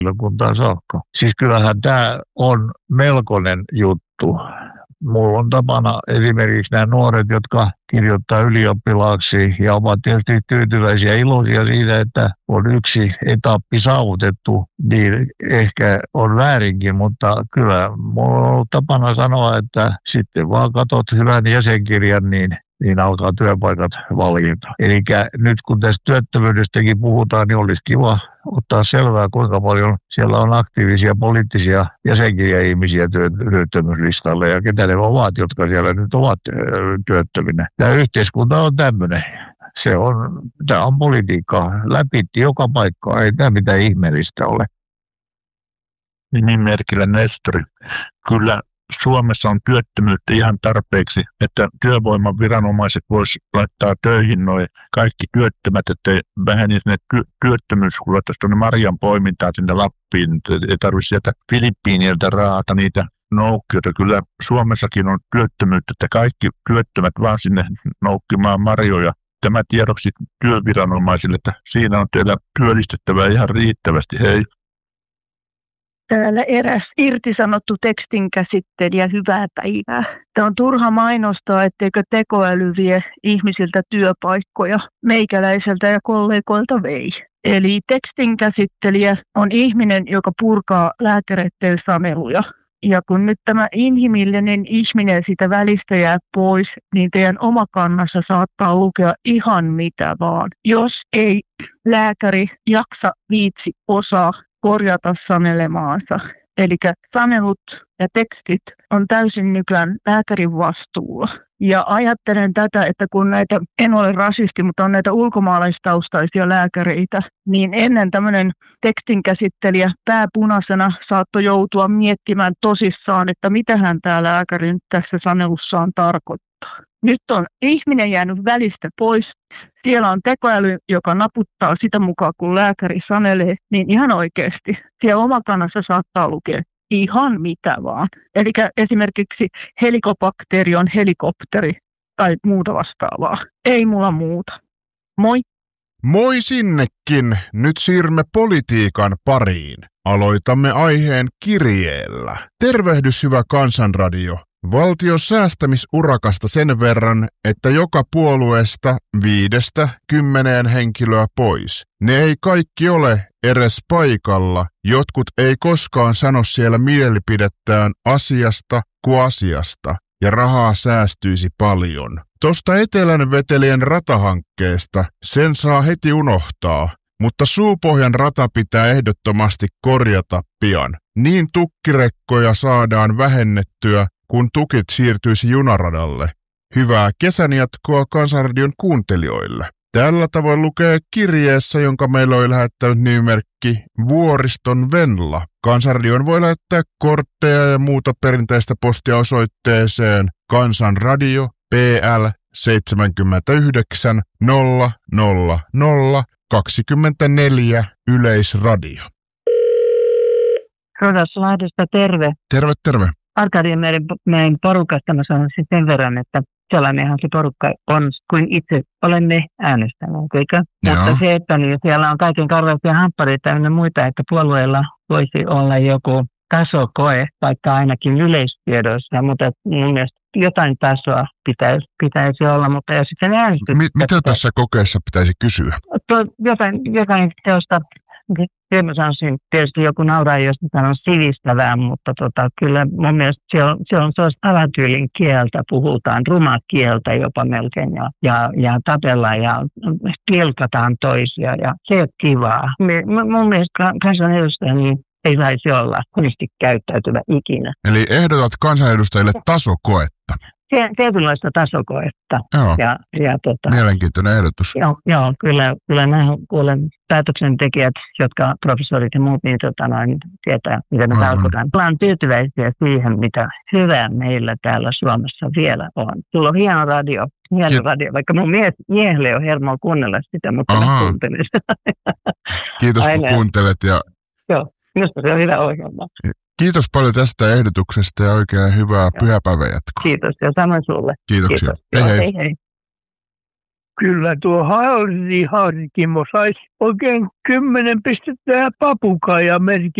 henkilökuntaan saakka. Siis kyllähän tämä on melkoinen juttu. Mulla on tapana esimerkiksi nämä nuoret, jotka kirjoittaa ylioppilaaksi ja ovat tietysti tyytyväisiä ja iloisia siitä, että on yksi etappi saavutettu, niin ehkä on väärinkin, mutta kyllä mulla on ollut tapana sanoa, että sitten vaan katot hyvän jäsenkirjan, niin alkaa työpaikat valjeta. Eli nyt kun tästä työttömyydestäkin puhutaan, niin olisi kiva ottaa selvää, kuinka paljon siellä on aktiivisia poliittisia jäsenkirja-ihmisiä työttömyyslistalle ja ketä ne ovat, jotka siellä nyt ovat työttöminä. Tämä yhteiskunta on tämmöinen. Tämä on politiikkaa. Läpitti joka paikkaa. Ei tämä mitään ihmeellistä ole. Nimimerkillä Nestori. Kyllä Suomessa on työttömyyttä ihan tarpeeksi, että työvoimaviranomaiset voisivat laittaa töihin noin kaikki työttömät, että vähenisi ne työttömyyskulut tuonne marjan poimintaan sinne Lappiin. Ei tarvitse sieltä Filippiiniltä raata niitä noukkioita. Kyllä Suomessakin on työttömyyttä, että kaikki työttömät vaan sinne noukkimaan marjoja. Tämä tiedoksi työviranomaisille, että siinä on teillä työllistettävää ihan riittävästi. Hei. Täällä eräs irtisanottu tekstinkäsittelijä, hyvää päivää. Tämä on turha mainostaa, etteikö tekoäly vie ihmisiltä työpaikkoja. Meikäläiseltä ja kollegoilta vei. Eli tekstinkäsittelijä on ihminen, joka purkaa lääkäreiden saneluja. Ja kun nyt tämä inhimillinen ihminen sitä välistä jää pois, niin teidän omakannassa saattaa lukea ihan mitä vaan. Jos ei lääkäri jaksa, viitsi, osaa korjata sanelemaansa. Eli sanelut ja tekstit on täysin nykyään lääkärin vastuulla. Ja ajattelen tätä, että kun näitä, en ole rasisti, mutta on näitä ulkomaalaistaustaisia lääkäreitä, niin ennen tämmöinen tekstinkäsittelijä pääpunaisena saattoi joutua miettimään tosissaan, että mitähän tämä lääkäri nyt tässä sanelussaan tarkoittaa. Nyt on ihminen jäänyt välistä pois. Siellä on tekoäly, joka naputtaa sitä mukaan, kun lääkäri sanelee, niin ihan oikeasti. Siellä omakannassa saattaa lukea ihan mitä vaan. Eli esimerkiksi helikobakteeri on helikopteri tai muuta vastaavaa. Ei mulla muuta. Moi! Moi sinnekin! Nyt siirrymme politiikan pariin. Aloitamme aiheen kirjeellä. Tervehdys hyvä Kansanradio. Valtion säästämisurakasta sen verran, että joka puolueesta 5-10 henkilöä pois. Ne ei kaikki ole edes paikalla. Jotkut ei koskaan sano siellä mielipidettään asiasta kuin asiasta, ja rahaa säästyisi paljon. Tosta Etelän vetelien ratahankkeesta sen saa heti unohtaa, mutta Suupohjan rata pitää ehdottomasti korjata pian. Niin tukkirekkoja saadaan vähennettyä, kun tukit siirtyisi junaradalle. Hyvää kesän jatkoa Kansanradion kuuntelijoille. Tällä tavoin lukee kirjeessä, jonka meillä oli lähettänyt nimimerkki Vuoriston Venla. Kansanradioon voi lähettää kortteja ja muuta perinteistä postia osoitteeseen Kansanradio PL 79 000 24 Yleisradio. Rodas Lahdesta, terve. Terve, terve. Arkadian meidän porukasta mä sanoisin sen verran, että sellainenhan se porukka on, kuin itse olemme äänestäneet, eikö? Joo. Mutta se, että niin siellä on kaiken karvaisia hamppareita ja muita, että puolueella voisi olla joku tasokoe, vaikka ainakin yleistiedoissa, mutta mun mielestä jotain tasoa pitäisi olla, mutta ja sitten äänestys. Mitä tässä kokeessa pitäisi kysyä? Jotain teosta. Mä sanoisin, tietysti joku nauraa, jos sanon sivistävää, mutta kyllä mun mielestä se on sellaista alatyylin kieltä, puhutaan rumaa kieltä jopa melkein ja tapellaan ja pilkataan toisia ja se on kivaa. Mun mielestä kansanedustaja niin ei saisi olla huonosti käyttäytyvä ikinä. Eli ehdotat kansanedustajille tasokoetta. Tietynlaista tasokoetta. Joo. Mielenkiintoinen ehdotus. Joo, kyllä mä kuulen päätöksentekijät, jotka professorit ja muut, niin tietää, mitä me tarkoitan. Ollaan tyytyväisiä siihen, mitä hyvää meillä täällä Suomessa vielä on. Sulla on hieno radio, vaikka mun miehelle on hermoa kuunnella sitä, mutta mä kuuntelen sitä. Kiitos kun kuuntelet. Joo, minusta se on hyvä ohjelma. Kiitos paljon tästä ehdotuksesta ja oikein hyvää pyhäpäivän jatkoa. Kiitos ja samoin sulle. Kiitoksia. Kiitos. Hei. Hei. Kyllä tuo Harri Harkimo saisi oikein 10 pistettä ja papukaijamerkin